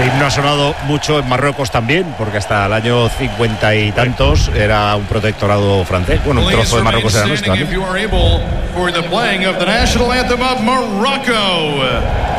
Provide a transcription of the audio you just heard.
Este himno ha sonado mucho en Marruecos también, porque hasta el año 50 y tantos era un protectorado francés. Bueno, un trozo de Marruecos era nuestro también.